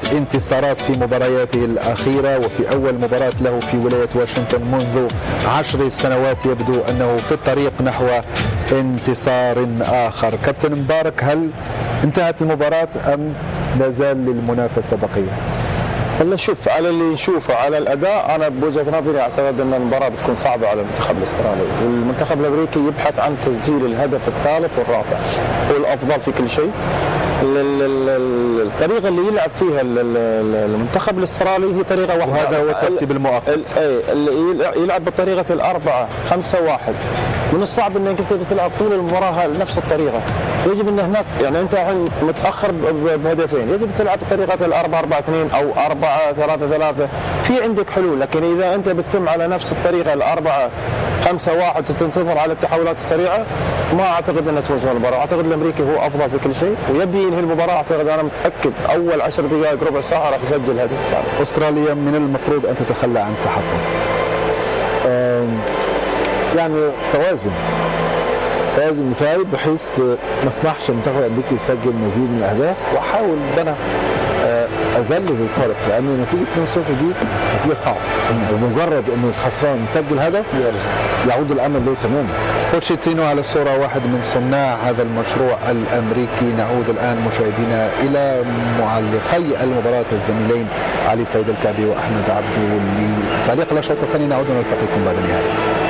انتصارات في مبارياته الأخيرة، وفي أول مباراة له في ولاية واشنطن منذ 10 سنوات يبدو أنه في الطريق نحو انتصار آخر. كابتن مبارك، هل انتهت المباراة أم لا زال للمنافسة بقية؟ والله شوف، على اللي نشوفه على الاداء، انا بوجهه نظري اعتقد ان المباراه بتكون صعبه على المنتخب الاسترالي، والمنتخب الامريكي يبحث عن تسجيل الهدف الثالث والرابع، هو الافضل في كل شيء. الطريقه اللي يلعب فيها المنتخب الاسترالي هي طريقه واحده، وهذا هو الترتيب المؤقت. اللي يلعب بطريقه 4-5-1. من الصعب انك انت بتلعب طول المباراه نفس الطريقه، يجب ان هناك يعني انت الحين متاخر بهدفين، يجب تلعب بطريقه 4-4-2 او 4-3-3، في عندك حلول، لكن اذا انت بتتم على نفس الطريقه 4-5-1 وتنتظر على التحولات السريعه، ما اعتقد انها تفوز بالمباراه. اعتقد الامريكي هو افضل في كل شيء ويبي ينهي المباراه. اعتقد انا متاكد اول 10 دقائق ربع ساعه راح يسجل هدف ثالث. استراليا من المفروض ان تتخلى عن التحفظ، يعني توازن دفاعي بحيث ما اسمحش المنتخب الامريكي يسجل مزيد من الاهداف، واحاول ان انا اذلل الفارق، لان نتيجه 2-0 دي نتيجه صعبه، ومجرد ان الخسران يسجل هدف يعود الامل له تماما. بوتشيتينو على الصوره واحد من صناع هذا المشروع الامريكي. نعود الان مشاهدينا الى معلقي المباراه الزميلين علي سيد الكعبي واحمد عبدو لتعليق الاشواط الثانيه. نعود ونلتقيكم بعد نهايه.